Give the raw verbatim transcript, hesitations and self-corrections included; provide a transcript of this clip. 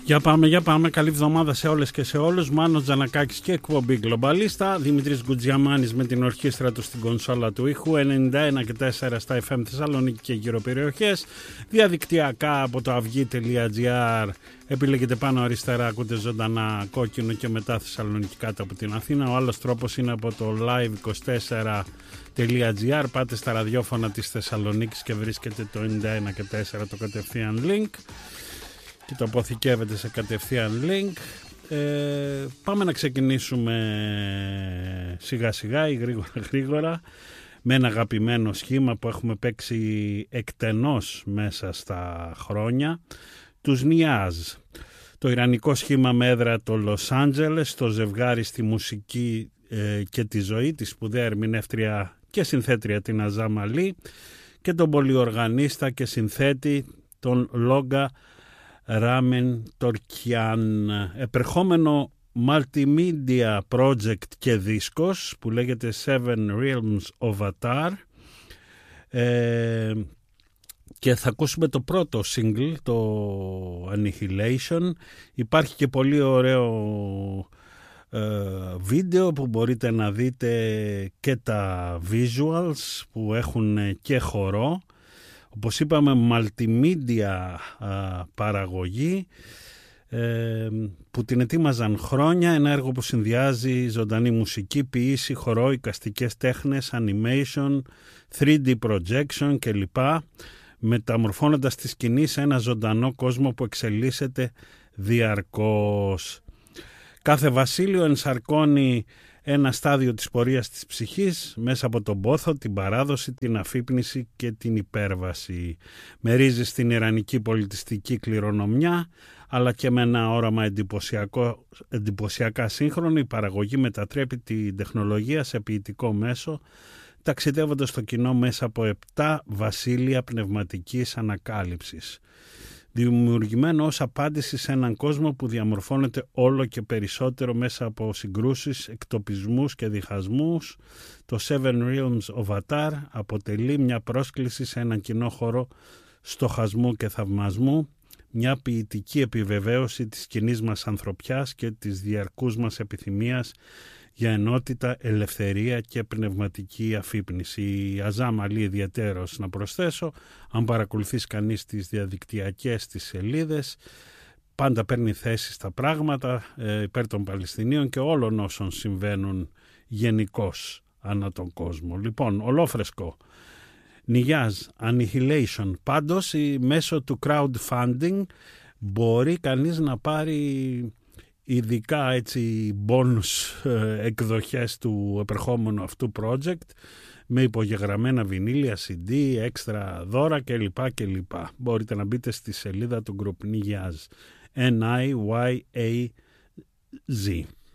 Για πάμε, για πάμε. Καλή εβδομάδα σε όλες και σε όλους. Μάνος Τζανακάκης και εκπομπή Γκλομπαλίστα. Δημήτρης Γκουτζιαμάνης με την ορχήστρα του στην κονσόλα του ήχου. ενενήντα ένα και τέσσερα στα εφ εμ Θεσσαλονίκη και γύρω περιοχές. Διαδικτυακά από το αυγή τελεία τζι άρ. Επιλέγετε πάνω αριστερά, ακούτε ζωντανά κόκκινο και μετά Θεσσαλονίκη κάτω από την Αθήνα. Ο άλλος τρόπος είναι από το live είκοσι τέσσερα τελεία τζι άρ. Πάτε στα ραδιόφωνα της Θεσσαλονίκης και βρίσκετε το ενενήντα ένα και τέσσερα το κατευθείαν link. Και το αποθηκεύεται σε κατευθείαν link. Ε, πάμε να ξεκινήσουμε σιγά σιγά ή γρήγορα γρήγορα με ένα αγαπημένο σχήμα που έχουμε παίξει εκτενώς μέσα στα χρόνια, τους Νιάζ. Το ιρανικό σχήμα με έδρα το Λος Άντζελες, το ζευγάρι στη μουσική ε, και τη ζωή, τη σπουδαία ερμηνεύτρια και συνθέτρια την Αζάμ Αλή και τον πολυοργανίστα και συνθέτη τον Λόγκα Ράμεν Τορκιάν, επερχόμενο multimedia project και δίσκος που λέγεται Seven Realms of Atar, ε, και θα ακούσουμε το πρώτο single, το Annihilation. Υπάρχει και πολύ ωραίο ε, βίντεο που μπορείτε να δείτε και τα visuals που έχουν και χορό. Όπως είπαμε, multimedia α, παραγωγή ε, που την ετοίμαζαν χρόνια. Ένα έργο που συνδυάζει ζωντανή μουσική, ποίηση, χορό, εικαστικές τέχνες, animation, θρι ντι projection κλπ. Μεταμορφώνοντας τη σκηνή σε ένα ζωντανό κόσμο που εξελίσσεται διαρκώς. Κάθε βασίλειο ενσαρκώνει ένα στάδιο της πορείας της ψυχής μέσα από τον πόθο, την παράδοση, την αφύπνιση και την υπέρβαση. Μερίζει στην ιρανική πολιτιστική κληρονομιά, αλλά και με ένα όραμα εντυπωσιακό, εντυπωσιακά σύγχρονο, η παραγωγή μετατρέπει την τεχνολογία σε ποιητικό μέσο, ταξιδεύοντας το κοινό μέσα από επτά βασίλεια πνευματικής ανακάλυψης. Δημιουργημένο ως απάντηση σε έναν κόσμο που διαμορφώνεται όλο και περισσότερο μέσα από συγκρούσεις, εκτοπισμούς και διχασμούς, το Seven Realms of Atar αποτελεί μια πρόσκληση σε έναν κοινό χώρο στοχασμού και θαυμασμού, μια ποιητική επιβεβαίωση της κοινής μας ανθρωπιάς και της διαρκούς μας επιθυμίας για ενότητα, ελευθερία και πνευματική αφύπνιση. Η Αζάμ Αλή ιδιαίτερος να προσθέσω, αν παρακολουθείς κανείς τις διαδικτυακές τις σελίδες, πάντα παίρνει θέση στα πράγματα ε, υπέρ των Παλαιστινίων και όλων όσων συμβαίνουν γενικώς ανά τον κόσμο. Λοιπόν, ολόφρεσκο, Νιάζ, Annihilation. Πάντως, μέσω του crowdfunding μπορεί κανείς να πάρει ειδικά έτσι bonus ε, εκδοχές του επερχόμενου αυτού project με υπογεγραμμένα βινίλια, σι ντι, έξτρα δώρα κλπ. κλπ. Μπορείτε να μπείτε στη σελίδα του group Νιάζ, N I Y A Z.